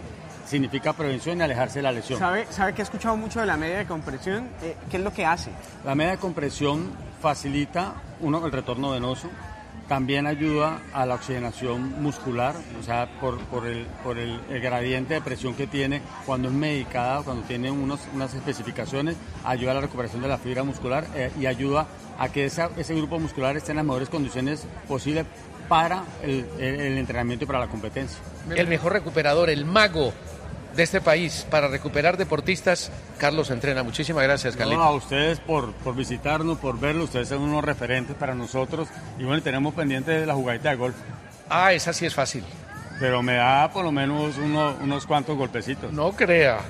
significa prevención y alejarse de la lesión. ¿Sabe que he escuchado mucho de la media de compresión? ¿Qué es lo que hace? La media de compresión facilita, el retorno venoso, también ayuda a la oxigenación muscular, o sea, por el gradiente de presión que tiene cuando es medicada, cuando tiene unas especificaciones, ayuda a la recuperación de la fibra muscular y ayuda a que ese grupo muscular esté en las mejores condiciones posibles para el entrenamiento y para la competencia. El mejor recuperador, el mago de este país para recuperar deportistas, Carlos Entrena. Muchísimas gracias, Carlitos. A ustedes por visitarnos, por verlo. Ustedes son unos referentes para nosotros. Y bueno, tenemos pendiente la jugadita de golf. Ah, esa sí es fácil. Pero me da por lo menos unos cuantos golpecitos. No crea.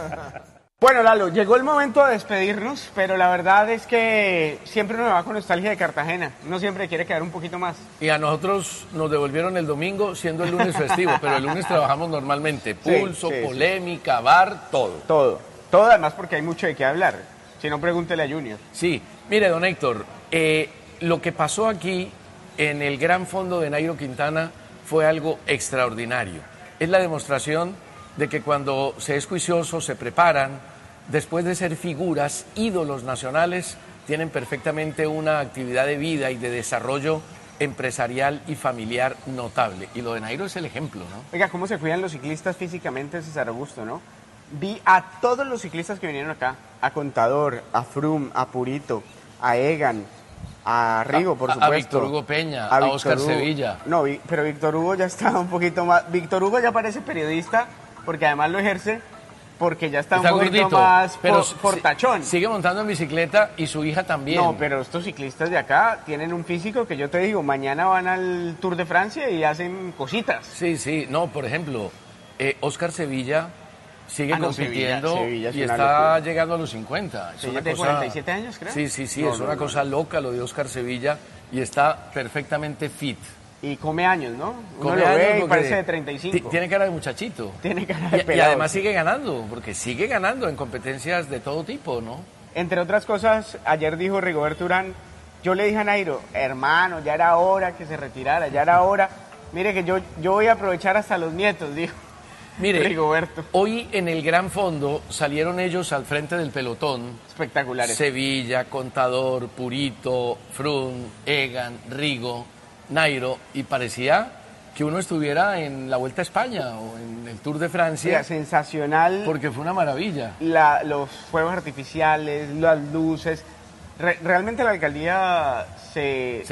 Bueno, Lalo, llegó el momento de despedirnos, pero la verdad es que siempre uno va con nostalgia de Cartagena. Uno siempre quiere quedar un poquito más. Y a nosotros nos devolvieron el domingo siendo el lunes festivo, pero el lunes trabajamos normalmente. Pulso, polémica, VAR, todo. Todo además porque hay mucho de qué hablar. Si no, pregúntele a Junior. Sí, mire, don Héctor, lo que pasó aquí en el Gran Fondo de Nairo Quintana fue algo extraordinario. Es la demostración de que cuando se es juicioso, se preparan, después de ser figuras, ídolos nacionales, tienen perfectamente una actividad de vida y de desarrollo empresarial y familiar notable. Y lo de Nairo es el ejemplo, ¿no? Oiga, cómo se cuidan los ciclistas físicamente, César Augusto, ¿no? Vi a todos los ciclistas que vinieron acá, a Contador, a Froome, a Purito, a Egan, a Rigo, por supuesto. A Víctor Hugo Peña, a Oscar Sevilla. No, pero Víctor Hugo ya está un poquito más... Víctor Hugo ya parece periodista, porque además lo ejerce, porque ya está un poquito gordito, más fortachón. Sigue montando en bicicleta y su hija también. No, pero estos ciclistas de acá tienen un físico que yo te digo, mañana van al Tour de Francia y hacen cositas. Sí, no, por ejemplo, Oscar Sevilla sigue compitiendo Sevilla y está llegando a los 50. Es una cosa... 47 años, creo. Sí, es una cosa loca lo de Oscar Sevilla y está perfectamente fit. Y come años, ¿no? Uno lo ve y parece de 35. Tiene cara de muchachito. Tiene cara de pelado. Y además sigue ganando, porque sigue ganando en competencias de todo tipo, ¿no? Entre otras cosas, ayer dijo Rigoberto Urán, yo le dije a Nairo, hermano, ya era hora que se retirara, ya era hora. Mire que yo voy a aprovechar hasta los nietos, dijo. Mire, Rigoberto. Hoy en el Gran Fondo salieron ellos al frente del pelotón. Espectaculares. Sevilla, Contador, Purito, Froome, Egan, Rigo, Nairo, y parecía que uno estuviera en la Vuelta a España o en el Tour de Francia. Sí, sensacional. Porque fue una maravilla. Los fuegos artificiales, las luces. Realmente la alcaldía se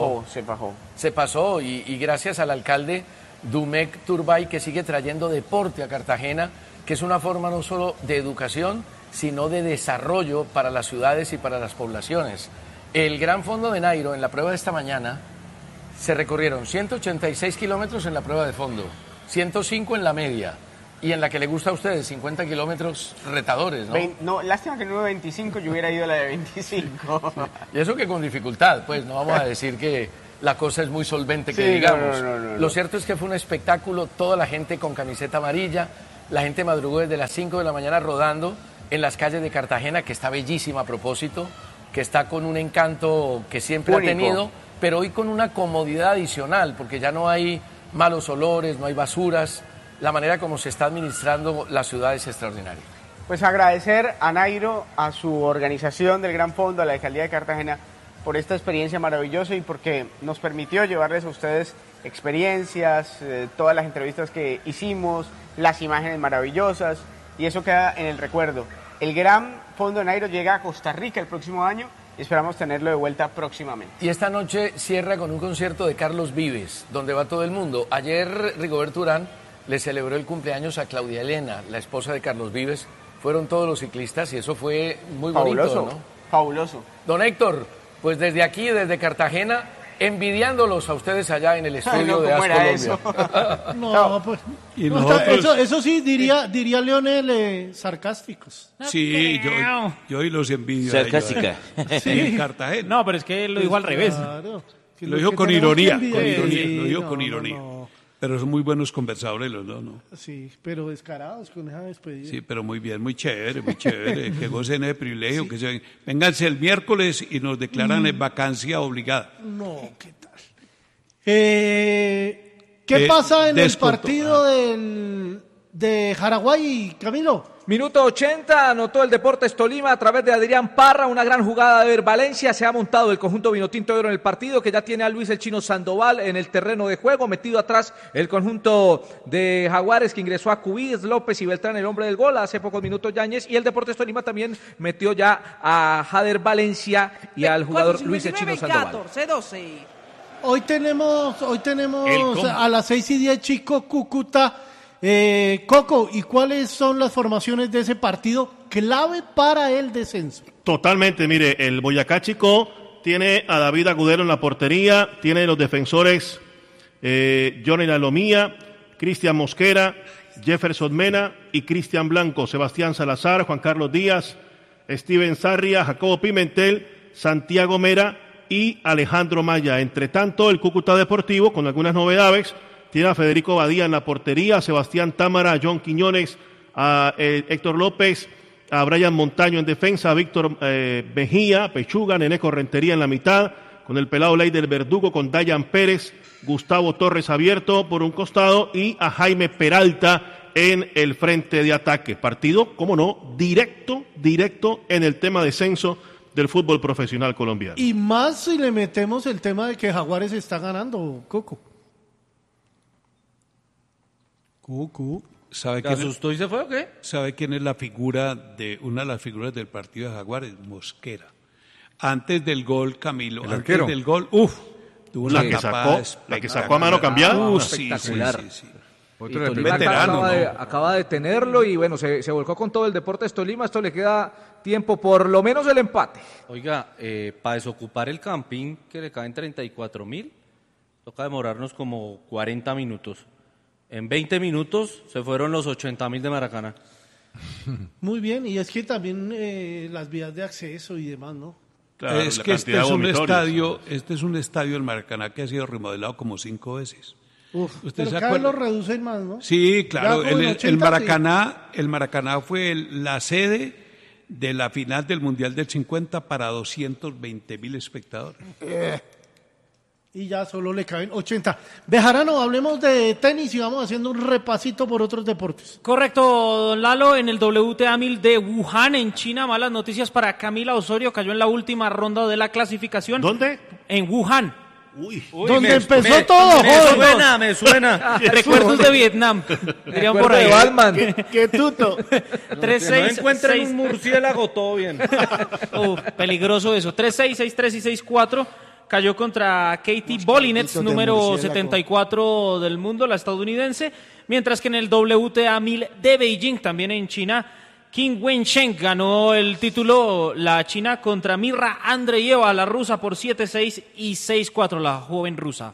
pasó y gracias al alcalde Dumec Turbay, que sigue trayendo deporte a Cartagena, que es una forma no solo de educación, sino de desarrollo para las ciudades y para las poblaciones. El Gran Fondo de Nairo, en la prueba de esta mañana, se recorrieron 186 kilómetros en la prueba de fondo, 105 en la media, y en la que le gusta a ustedes, 50 kilómetros retadores, ¿no? No, lástima que no hubo 25, yo hubiera ido a la de 25. Y eso que con dificultad, pues no vamos a decir que la cosa es muy solvente, que digamos. No. Lo cierto es que fue un espectáculo, toda la gente con camiseta amarilla, la gente madrugó desde las 5 de la mañana rodando en las calles de Cartagena, que está bellísima a propósito, que está con un encanto que siempre ha tenido, pero hoy con una comodidad adicional, porque ya no hay malos olores, no hay basuras. La manera como se está administrando la ciudad es extraordinaria. Pues agradecer a Nairo, a su organización del Gran Fondo, a la Alcaldía de Cartagena, por esta experiencia maravillosa y porque nos permitió llevarles a ustedes experiencias, todas las entrevistas que hicimos, las imágenes maravillosas, y eso queda en el recuerdo. El Gran Fondo de Nairo llega a Costa Rica el próximo año y esperamos tenerlo de vuelta próximamente. Y esta noche cierra con un concierto de Carlos Vives, donde va todo el mundo. Ayer Rigoberto Urán le celebró el cumpleaños a Claudia Elena, la esposa de Carlos Vives. Fueron todos los ciclistas y eso fue muy bonito, ¿no? Fabuloso. Don Héctor, pues desde aquí, desde Cartagena, envidiándolos a ustedes allá en el estudio de AS Colombia. No, pues. Eso sí, diría Leonel, sarcásticos. Sí, yo hoy los envidio. Sarcástica. Sí, en Cartagena. No, pero es que él lo dijo al revés. Claro. Lo dijo con ironía, lo dijo con ironía. Pero son muy buenos conversadores los dos, ¿no? Sí, pero descarados con esa despedida. Sí, pero muy bien, muy chévere, que gocen de privilegio, que vénganse el miércoles y nos declaran en vacancia obligada. No, ¿qué tal? ¿Qué pasa en el partido de Jaraguay, Camilo. Minuto 80, anotó el Deportes Tolima a través de Adrián Parra, una gran jugada de Valencia, se ha montado el conjunto vinotinto de oro en el partido, que ya tiene a Luis el Chino Sandoval en el terreno de juego, metido atrás el conjunto de Jaguares, que ingresó a Cubides, López y Beltrán, el hombre del gol, hace pocos minutos Yáñez, y el Deportes Tolima también metió ya a Jader Valencia y al jugador Luis el Chino Sandoval. 14-12. Hoy tenemos a las 6:10 Chico Cúcuta. Coco, ¿y cuáles son las formaciones de ese partido clave para el descenso? Totalmente, mire, el Boyacá Chico tiene a David Agudelo en la portería, tiene los defensores Johnny Lalomía, Cristian Mosquera, Jefferson Mena y Cristian Blanco, Sebastián Salazar, Juan Carlos Díaz, Steven Sarria, Jacobo Pimentel, Santiago Mera y Alejandro Maya. Entre tanto, el Cúcuta Deportivo, con algunas novedades, tiene a Federico Badía en la portería, a Sebastián Támara, a John Quiñones, a Héctor López, a Brian Montaño en defensa, a Víctor Mejía, Pechuga, Neneco Rentería en la mitad, con el pelado Leider Verdugo, con Dayan Pérez, Gustavo Torres abierto por un costado y a Jaime Peralta en el frente de ataque. Partido, cómo no, directo en el tema descenso del fútbol profesional colombiano. Y más si le metemos el tema de que Jaguares está ganando, Coco. ¿Sabe quién asustó y se fue o qué? ¿Sabe quién es una de las figuras del partido de Jaguares? Mosquera. Antes del gol, Camilo, antes del gol, tuvo la que sacó a mano cambiada. Espectacular. Sí. Veterano, acaba de tenerlo y bueno, se volcó con todo el Deportes Tolima. Esto le queda tiempo, por lo menos el empate. Oiga, para desocupar el campín que le caen 34.000, toca demorarnos como 40 minutos. En 20 minutos se fueron los 80.000 de Maracaná. Muy bien, y es que también las vías de acceso y demás, ¿no? Claro, es que este es un estadio del Maracaná que ha sido remodelado como 5 veces. Pero cada vez lo reducen más, ¿no? Sí, claro, el Maracaná fue la sede de la final del Mundial del 50 para 220.000 espectadores. Y ya solo le caben 80. Bejarano, hablemos de tenis y vamos haciendo un repasito por otros deportes. Correcto, don Lalo, en el WTA 1000 de Wuhan, en China, malas noticias para Camila Osorio, cayó en la última ronda de la clasificación. ¿Dónde? En Wuhan. Uy, donde empezó todo. Me suena. Recuerdos de Vietnam. Dirían por ahí. Qué tuto. 3-6. No encuentren un murciélago, todo bien. Peligroso eso. 3-6, 6-3 y 6-4. Cayó contra Katie Bolinets, número 74 del mundo, la estadounidense. Mientras que en el WTA 1000 de Beijing, también en China, Qin Wensheng ganó el título, la china, contra Mirra Andreeva, la rusa, por 7-6 y 6-4, la joven rusa.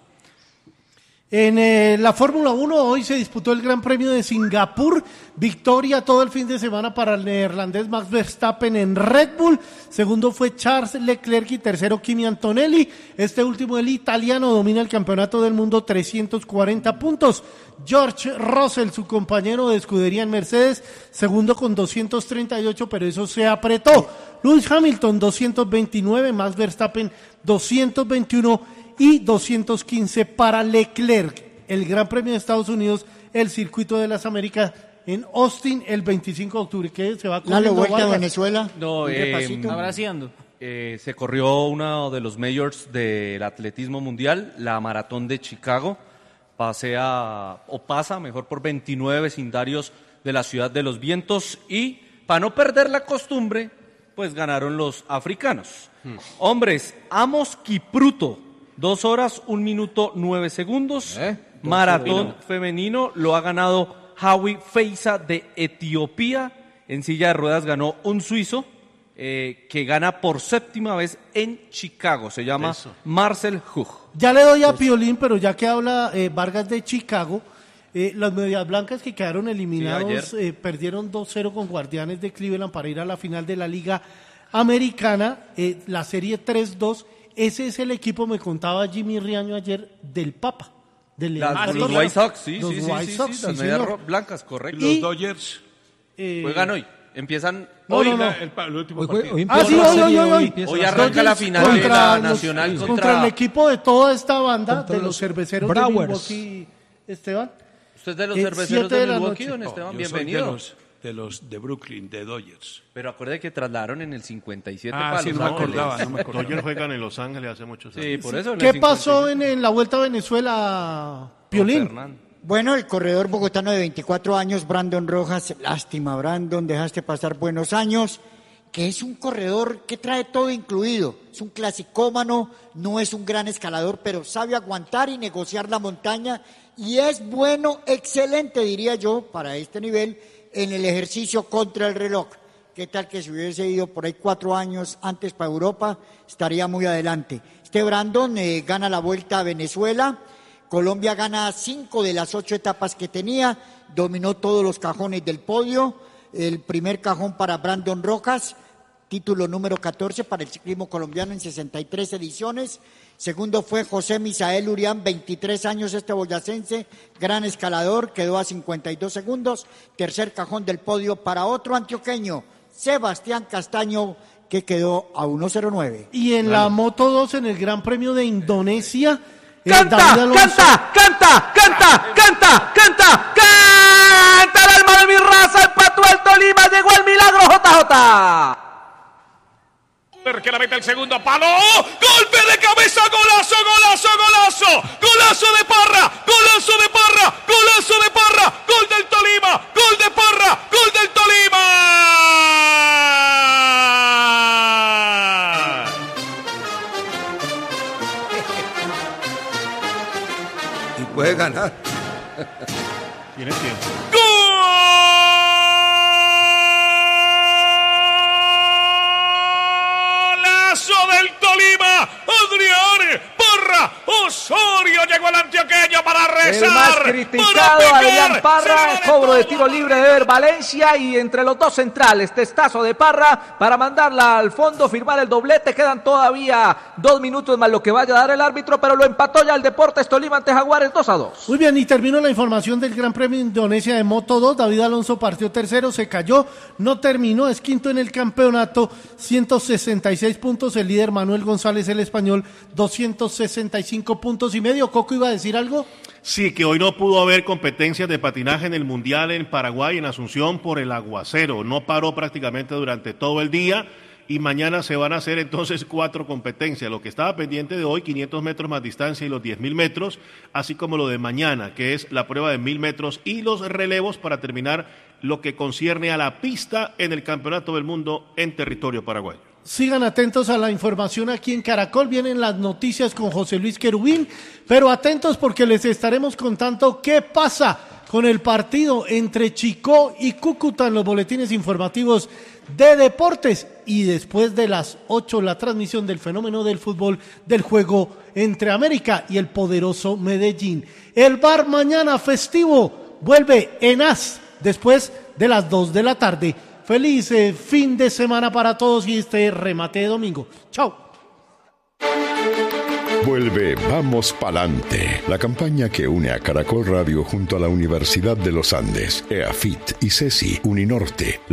En la Fórmula 1 hoy se disputó el Gran Premio de Singapur, victoria todo el fin de semana para el neerlandés Max Verstappen en Red Bull, segundo fue Charles Leclerc y tercero Kimi Antonelli, este último el italiano domina el campeonato del mundo, 340 puntos, George Russell, su compañero de escudería en Mercedes, segundo con 238, pero eso se apretó, Lewis Hamilton 229, Max Verstappen 221 y 215 para Leclerc. El Gran Premio de Estados Unidos, el Circuito de las Américas en Austin el 25 de octubre. ¿Qué se va a correr? ¿La vuelta a Venezuela? No, abraciando. Se corrió uno de los majors del atletismo mundial, la Maratón de Chicago. Pasa mejor por 29 vecindarios de la Ciudad de los Vientos y, para no perder la costumbre, pues ganaron los africanos. Hombres, Amos Kipruto, 2 horas, 1 minuto, 9 segundos. Maratón femenino lo ha ganado Hawi Feiza de Etiopía. En silla de ruedas ganó un suizo que gana por 7ª vez en Chicago. Se llama Marcel Hug. Ya le doy a Piolín, pero ya que habla Vargas de Chicago, las Medias Blancas que quedaron eliminados perdieron 2-0 con Guardianes de Cleveland para ir a la final de la Liga Americana, la serie 3-2. Ese es el equipo, me contaba Jimmy Riaño ayer, del Papa. Los White Sox, los White Sox, las Medias Blancas, correcto. Los Dodgers juegan hoy. Empiezan hoy. El último partido. Hoy arranca la final de la Nacional contra el equipo de toda esta banda de los cerveceros de Milwaukee, Esteban. ¿Usted es de los cerveceros de Milwaukee, don Esteban? Yo Bienvenido. Soy de los de Brooklyn, de Dodgers. Pero acuerde que trasladaron en el 57 para Los no me acordaba. Dodgers juegan en Los Ángeles hace muchos años. Sí, por eso. ¿Qué pasó en la Vuelta a Venezuela, Piolín? Bueno, el corredor bogotano de 24 años, Brandon Rojas, lástima, Brandon, dejaste pasar buenos años, que es un corredor que trae todo incluido, es un clasicómano, no es un gran escalador, pero sabe aguantar y negociar la montaña, y es bueno, excelente, diría yo, para este nivel, en el ejercicio contra el reloj. ¿Qué tal que si hubiese ido por ahí 4 años antes para Europa, estaría muy adelante? Este Brandon gana la Vuelta a Venezuela, Colombia gana 5 de las 8 etapas que tenía, dominó todos los cajones del podio, el primer cajón para Brandon Rojas, título número 14 para el ciclismo colombiano en 63 ediciones. Segundo fue José Misael Urián, 23 años este boyacense, gran escalador, quedó a 52 segundos. Tercer cajón del podio para otro antioqueño, Sebastián Castaño, que quedó a 1.09. Y en la Moto 2, en el Gran Premio de Indonesia... ¡Canta el alma de mi raza! Empató el Tolima, llegó el milagro, JJ. Que la mete el segundo palo, golpe de cabeza, golazo, golazo, golazo, golazo de Parra, golazo de Parra, golazo de Parra, gol del Tolima, gol de Parra, gol del Tolima. Y puede ganar. Tiene tiempo. Del Tolima, Adrián Parra Osorio llegó el antioqueño para rezar. El más criticado, Adrián Parra, cobro de tiro libre de Ever Valencia y entre los dos centrales, testazo de Parra para mandarla al fondo, firmar el doblete. Quedan todavía 2 minutos más lo que vaya a dar el árbitro, pero lo empató ya el Deportes Tolima ante Jaguares 2-2. Muy bien, y terminó la información del Gran Premio de Indonesia de Moto 2. David Alonso partió tercero, se cayó, no terminó, es quinto en el campeonato, 166 puntos. El líder Manuel González, el español, 265 puntos y medio. ¿Coco iba a decir algo? Sí, que hoy no pudo haber competencias de patinaje en el Mundial en Paraguay, en Asunción, por el aguacero. No paró prácticamente durante todo el día y mañana se van a hacer entonces 4 competencias. Lo que estaba pendiente de hoy, 500 metros más distancia y los 10.000 metros, así como lo de mañana, que es la prueba de 1.000 metros y los relevos para terminar lo que concierne a la pista en el Campeonato del Mundo en territorio paraguayo. Sigan atentos a la información aquí en Caracol, vienen las noticias con José Luis Querubín, pero atentos porque les estaremos contando qué pasa con el partido entre Chicó y Cúcuta en los boletines informativos de deportes y después de las 8 la transmisión del fenómeno del fútbol del juego entre América y el poderoso Medellín. El bar mañana festivo vuelve en AS después de las 2 de la tarde. Feliz fin de semana para todos y este remate de domingo. Chao. Vuelve Vamos Pa'lante, la campaña que une a Caracol Radio junto a la Universidad de los Andes, EAFIT y CESI, Uninorte.